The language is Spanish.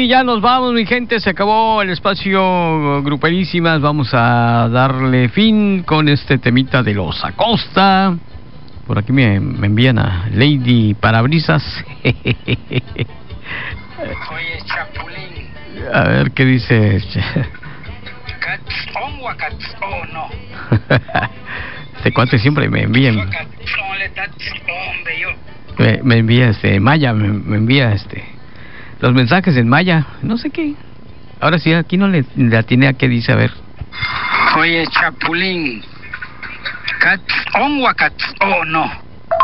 sí, ya nos vamos, mi gente. Se acabó el espacio Gruperísimas. Vamos a darle fin con este temita de los Acosta. Por aquí me envían a Lady Parabrisas. Oye, Chapulín. A ver qué dice. ¿Catzón o acatzón, no? Este cuate siempre me envían. Me envía Maya, me envía los mensajes en Maya, no sé qué. Ahora sí, aquí no le atiné a qué dice, a ver. Oye, Chapulín, ¿catzón o acatzón, no?